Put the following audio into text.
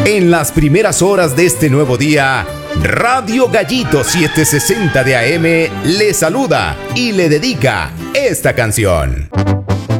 En las primeras horas de este nuevo día, Radio Gallito 760 de AM le saluda y le dedica esta canción.